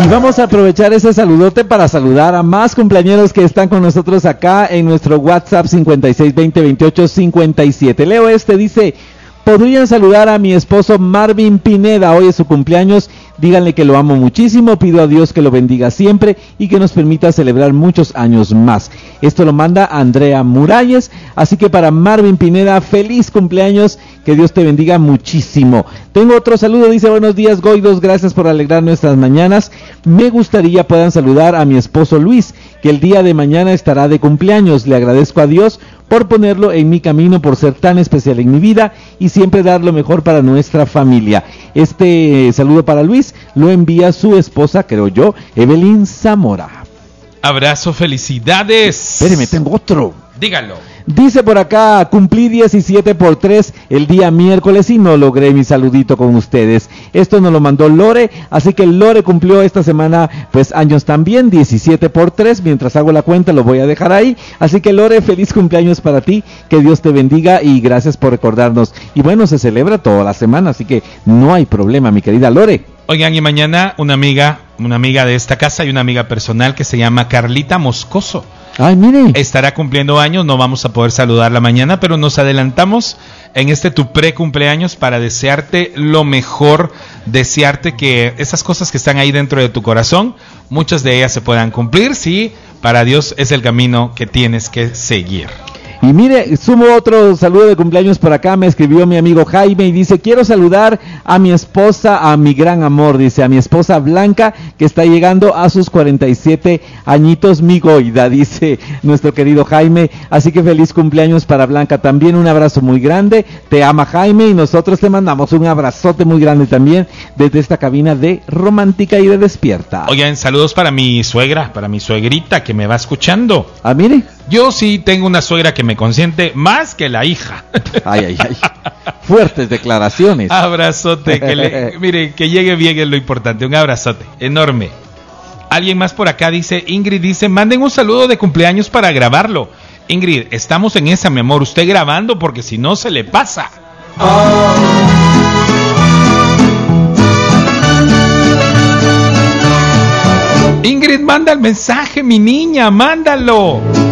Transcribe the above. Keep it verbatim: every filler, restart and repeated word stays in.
Y vamos a aprovechar ese saludote para saludar a más cumpleañeros que están con nosotros acá en nuestro WhatsApp cincuenta y seis veinte veintiocho cincuenta y siete. Leo este, dice: podrían saludar a mi esposo Marvin Pineda, hoy es su cumpleaños, díganle que lo amo muchísimo, pido a Dios que lo bendiga siempre y que nos permita celebrar muchos años más. Esto lo manda Andrea Muralles, así que para Marvin Pineda, feliz cumpleaños, que Dios te bendiga muchísimo. Tengo otro saludo, dice: buenos días Goidos, gracias por alegrar nuestras mañanas, me gustaría puedan saludar a mi esposo Luis, que el día de mañana estará de cumpleaños, le agradezco a Dios por ponerlo en mi camino, por ser tan especial en mi vida y siempre dar lo mejor para nuestra familia. Este saludo para Luis lo envía su esposa, creo yo, Evelyn Zamora. Abrazo, felicidades. Espéreme, tengo otro. Dígalo. Dice por acá: cumplí diecisiete por tres el día miércoles y no logré mi saludito con ustedes. Esto nos lo mandó Lore, así que Lore cumplió esta semana pues años también, diecisiete por tres, mientras hago la cuenta lo voy a dejar ahí. Así que Lore, feliz cumpleaños para ti, que Dios te bendiga y gracias por recordarnos. Y bueno, se celebra toda la semana, así que no hay problema, mi querida Lore. Oigan, y mañana una amiga, una amiga de esta casa y una amiga personal que se llama Carlita Moscoso. Ay, mire. Estará cumpliendo años, no vamos a poder saludarla mañana, pero nos adelantamos en este tu pre-cumpleaños para desearte lo mejor, desearte que esas cosas que están ahí dentro de tu corazón, muchas de ellas se puedan cumplir, sí, para Dios es el camino que tienes que seguir. Y mire, sumo otro saludo de cumpleaños por acá, me escribió mi amigo Jaime y dice: quiero saludar a mi esposa, a mi gran amor, dice, a mi esposa Blanca, que está llegando a sus cuarenta y siete añitos, mi Goida, dice nuestro querido Jaime, así que feliz cumpleaños para Blanca también, un abrazo muy grande, te ama Jaime y nosotros te mandamos un abrazote muy grande también desde esta cabina de Romántica y de Despierta. Oigan, saludos para mi suegra, para mi suegrita que me va escuchando. Ah, mire. Yo sí tengo una suegra que me consiente más que la hija. Ay, ay, ay. Fuertes declaraciones. Abrazote. Que le, mire, que llegue bien es lo importante. Un abrazote enorme. Alguien más por acá dice, Ingrid dice, manden un saludo de cumpleaños para grabarlo. Ingrid, estamos en esa, mi amor. Usted grabando porque si no se le pasa. Oh. Ingrid, manda el mensaje, mi niña, mándalo.